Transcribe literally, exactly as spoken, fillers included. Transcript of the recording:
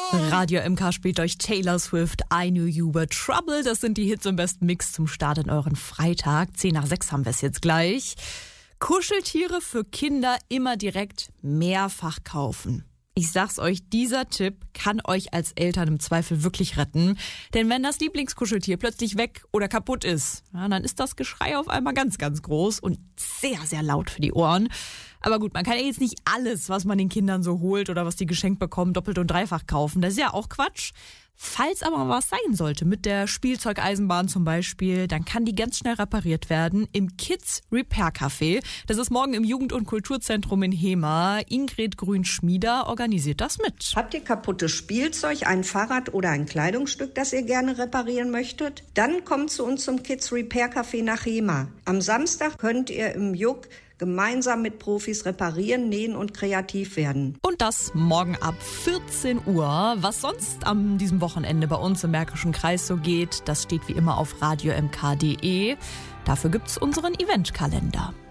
Radio M K spielt euch Taylor Swift, I Knew You Were Trouble. Das sind die Hits im besten Mix zum Start in euren Freitag. Zehn nach sechs haben wir es jetzt gleich. Kuscheltiere für Kinder immer direkt mehrfach kaufen. Ich sag's euch, dieser Tipp kann euch als Eltern im Zweifel wirklich retten. Denn wenn das Lieblingskuscheltier plötzlich weg oder kaputt ist, ja, dann ist das Geschrei auf einmal ganz, ganz groß und sehr, sehr laut für die Ohren. Aber gut, man kann ja jetzt nicht alles, was man den Kindern so holt oder was die geschenkt bekommen, doppelt und dreifach kaufen. Das ist ja auch Quatsch. Falls aber mal was sein sollte, mit der Spielzeugeisenbahn zum Beispiel, dann kann die ganz schnell repariert werden im Kids Repair Café. Das ist morgen im Jugend- und Kulturzentrum in Hema. Ingrid Grün-Schmieder organisiert das mit. Habt ihr kaputtes Spielzeug, ein Fahrrad oder ein Kleidungsstück, das ihr gerne reparieren möchtet? Dann kommt zu uns zum Kids Repair Café nach Hema. Am Samstag könnt ihr im Juck gemeinsam mit Profis reparieren, nähen und kreativ werden. Und das morgen ab vierzehn Uhr. Was sonst an diesem Wochenende bei uns im Märkischen Kreis so geht, das steht wie immer auf radio m k punkt d e. Dafür gibt's unseren Eventkalender.